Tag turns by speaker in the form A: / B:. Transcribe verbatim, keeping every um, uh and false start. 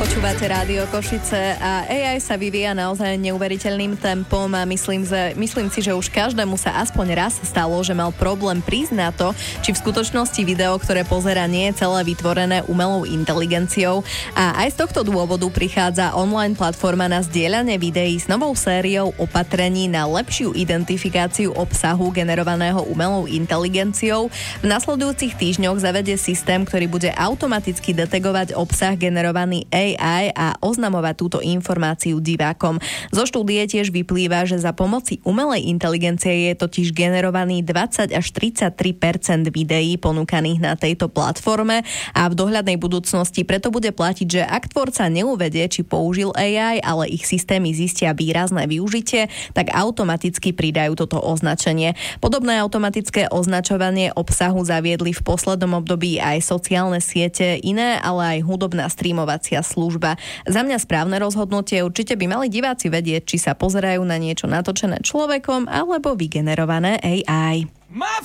A: Počúvate Rádio Košice a á í sa vyvíja naozaj neuveriteľným tempom a myslím, že, myslím si, že už každému sa aspoň raz stalo, že mal problém prísť na to, či v skutočnosti video, ktoré pozerá, nie je celé vytvorené umelou inteligenciou. A aj z tohto dôvodu prichádza online platforma na zdieľanie videí s novou sériou opatrení na lepšiu identifikáciu obsahu generovaného umelou inteligenciou. V nasledujúcich týždňoch zavedie systém, ktorý bude automaticky detegovať obsah generovaný á í a oznamovať túto informáciu divákom. Zo štúdie tiež vyplýva, že za pomoci umelej inteligencie je totiž generovaný dvadsať až tridsaťtri percent videí ponúkaných na tejto platforme a v dohľadnej budúcnosti preto bude platiť, že ak tvorca neuvedie, či použil á í, ale ich systémy zistia výrazné využitie, tak automaticky pridajú toto označenie. Podobné automatické označovanie obsahu zaviedli v poslednom období aj sociálne siete, iné, ale aj hudobná streamovacia služba. Za mňa správne rozhodnutie, určite by mali diváci vedieť, či sa pozerajú na niečo natočené človekom alebo vygenerované á í.